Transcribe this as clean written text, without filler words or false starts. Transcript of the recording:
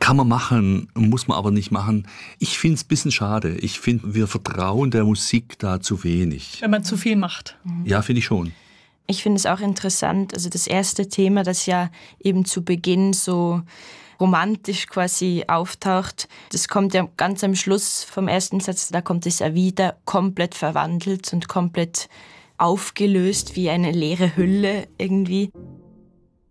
Kann man machen, muss man aber nicht machen. Ich finde es ein bisschen schade. Ich finde, wir vertrauen der Musik da zu wenig. Wenn man zu viel macht. Ja, finde ich schon. Ich finde es auch interessant, also das erste Thema, das ja eben zu Beginn so romantisch quasi auftaucht, das kommt ja ganz am Schluss vom ersten Satz, da kommt es ja wieder komplett verwandelt und komplett aufgelöst wie eine leere Hülle irgendwie.